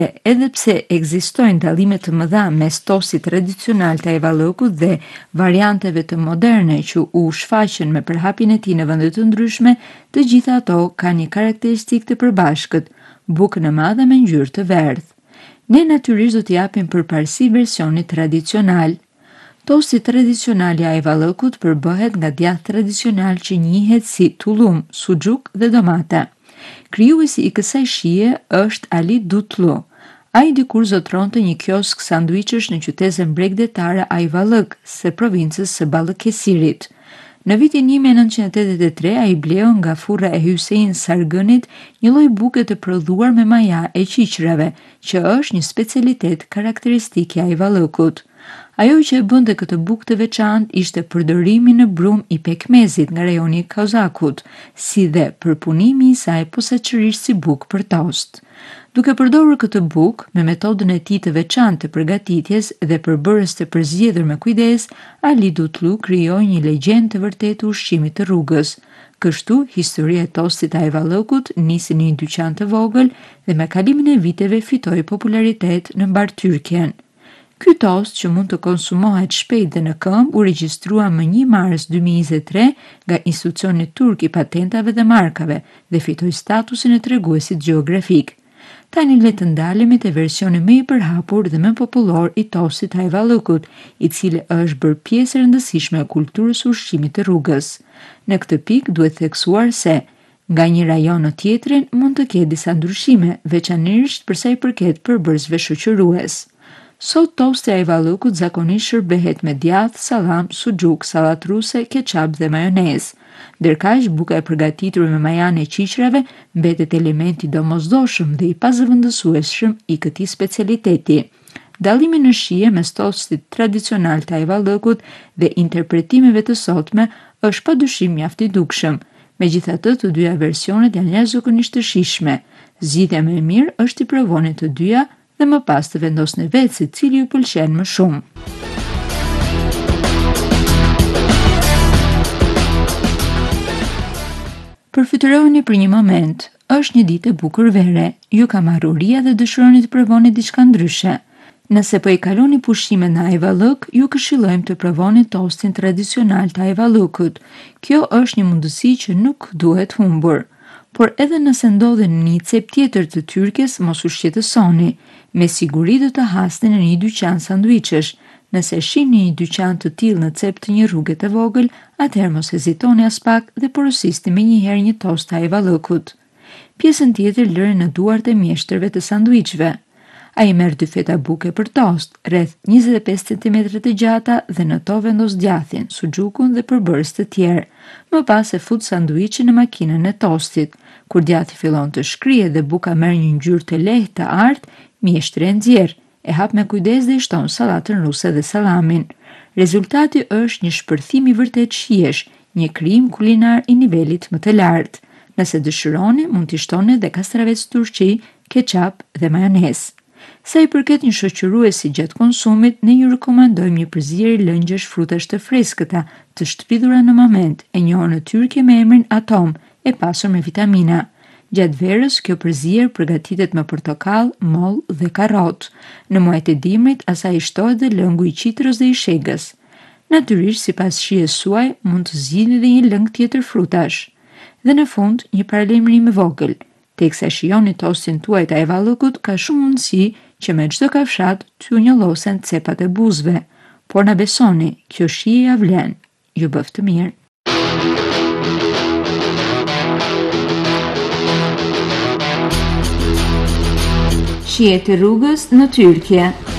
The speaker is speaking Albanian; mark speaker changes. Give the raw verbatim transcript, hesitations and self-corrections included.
Speaker 1: Edhe pse ekzistojnë dallime të mëdha mes tostit tradicional të ajvallëkut dhe varianteve të moderne që u shfaqën me përhapjen e tij në vende të ndryshme, të gjitha ato kanë një karakteristikë të përbashkët, bukën e madhe me ngjyrë të verdhë. Ne natyrisht do t'i japim përparësi versionit tradicional. Tosti tradicional i ajvallëkut përbëhet nga djath tradicional që njihet si tullum, suxhuk dhe domate. Krijuesi i kësaj shije është Ali Dutlu. Ai dikur zotronte një kiosk sanduiçesh në qytetin bregdetare Ajvallëk, së provincës së Ballëkesirit. Në vitin një mijë e nëntëqind e tetëdhjetë e tre ai bleu nga furra e Hyssein Sargënit një lloj buke të prodhuar me maja e qiqrave, që është një specialitet karakteristik i Ajvallëkut. Ajo që e bënte këtë bukë të veçantë ishte përdorimi në brum i pekmezit nga rajoni i Kozakut, si dhe përpunimi i saj posaçërisht si bukë për tost. Duke përdorur këtë bukë me metodën e tij të veçantë të përgatitjes dhe përbërës të përzgjedhur me kujdes, Ali Dutlu krijoi një legjendë të vërtetë ushqimit të rrugës. Kështu, historia e tostit të Ajvallëkut nisi në një dyqan të vogël dhe me kalimin e viteve fitoi popularitet në mbar Tyrkjen. Ky tost, që mund të konsumohet shpejt dhe në këmbë, u regjistrua më një mars dy mijë e njëzet e tre nga Institucioni Turk i Patentave dhe Markave dhe fitoi statusin e treguesit gjeografik. Tani le të ndalemi te versioni më i përhapur dhe më popullor i tostit të Ajvallëkut, i cili është bërë pjesë e rëndësishme e kulturës së ushqimit të rrugës. Në këtë pikë duhet theksuar se nga një rajon në tjetrin mund të ketë disa ndryshime, veçanërisht për sa i përket përbërësve shoqërues. Sot tosti i Ajvallëkut zakonisht shërbehet me djath, sallam, suxhuk, sallat ruse, keçap dhe majonezë. Ndërkaq, buka e përgatitur me majanë e qiqrave mbetet elementi domosdoshëm dhe i pazëvendësueshëm i këtij specialiteti. Dallimi në shije mes tostit tradicional të Ajvallëkut dhe interpretimeve të sotme është padyshim mjaft i dukshëm. Megjithatë, të dyja versionet janë jashtëzakonisht të shijshme. Zgjidhja më e mirë është i provoni të dyja dhe më pas të vendosni vetë se cili ju pëlqen më shumë. Përfytyroni për një moment, është një ditë e bukur vere, ju ka marrë uria dhe dëshironi të provoni diçka ndryshe. Nëse po i kaloni pushimet në Ajvallëk, ju këshillojmë të provoni tostin tradicional të Ajvallëkut. Kjo është një mundësi që nuk duhet humbur. Por edhe nëse ndodheni në një cep tjetër të Tyrkjes, mos u shqetësoni. Me siguri do të hasni në një dyqan sanduiçesh. Nëse shihni një dyqan të tillë në cep të një rruge të vogël, atëherë mos hezitoni as pak dhe porosisni menjëherë një tost të Ajvallëkut. Pjesën tjetër lëri në duart e mjeshtërve të sanduiçve. Ai merr dy feta buke për tost, rreth njëzet e pesë centimetra të gjata dhe në to vendos djathin, suxhukun dhe përbërës të tjerë. Më pas e fut sanduiçin në makinën e tostit. Kur djathi fillon të shkrihet dhe buka merr një ngjyrë të lehtë të artë, mjeshtri e nxjerr, e hap me kujdes dhe i shton sallatën ruse dhe sallamin. Rezultati është një shpërthim i vërtet shijesh, një krijim kulinar i nivelit më të lartë. Nëse dëshironi, mund t'i shtoni edhe kastravec turqi, keçap dhe majonezë. Sa i përket një shoqëruesi gjatë konsumit, ne ju rekomandojmë një përzierje lëngjesh frutash të freskëta, të shtrydhura në moment, e njohur në Tyrkje me emrin atom, e pasur me vitamina. Gjatë verës, kjo përzierje përgatitet me portokall, moll dhe karrotë. Në muajt e dimrit, asaj i shtohet dhe lëngu i qitrës dhe i shegës. Natyrisht, sipas shijes suaj, mund të zgjidhni edhe një lëng tjetër frutash. Dhe në fund, një paralajmërim i vogël. Teksa shijoni tostin tuaj të Ajvallëkut, ka shumë mundësi që me çdo kafshat t'ju njollosen cepat e buzëve. Por na besoni, kjo shije ja vlen. Ju bëf të mirë. Shijet e rrugës në Tyrkje.